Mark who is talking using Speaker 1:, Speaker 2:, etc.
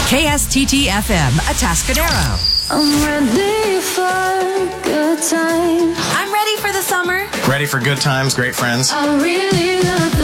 Speaker 1: KSTT-FM, Atascadero.
Speaker 2: I'm ready for a good time.
Speaker 1: I'm ready for the summer.
Speaker 3: Ready for good times, great friends.
Speaker 2: I really love